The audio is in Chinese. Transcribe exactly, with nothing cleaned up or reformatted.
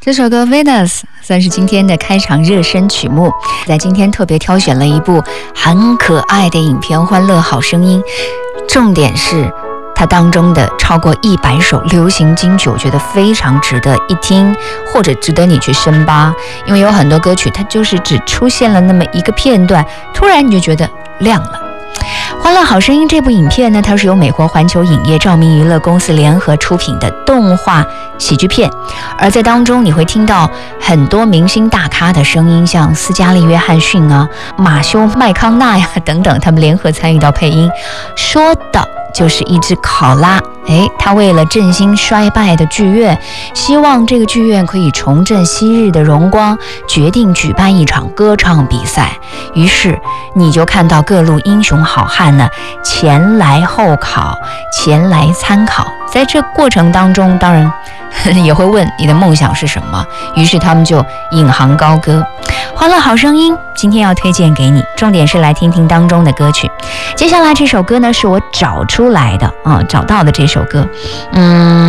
这首歌《Venus》算是今天的开场热身曲目，在今天特别挑选了一部很可爱的影片《欢乐好声音》，重点是它当中的超过一百首流行金曲，我觉得非常值得一听，或者值得你去深扒，因为有很多歌曲它就是只出现了那么一个片段，突然你就觉得亮了。《欢乐好声音》这部影片呢，它是由美国环球影业照明娱乐公司联合出品的动画喜剧片，而在当中你会听到很多明星大咖的声音，像斯嘉丽·约翰逊啊、马修·麦康纳呀等等，他们联合参与到配音，说的就是一只考拉。诶，他为了振兴衰败的剧院，希望这个剧院可以重振昔日的荣光，决定举办一场歌唱比赛。于是你就看到各路英雄好汉呢前来候考，前来参考。在这过程当中，当然也会问你的梦想是什么，于是他们就引吭高歌。欢乐好声音今天要推荐给你，重点是来听听当中的歌曲。接下来这首歌呢是我找出来的啊，找到的这首歌，嗯。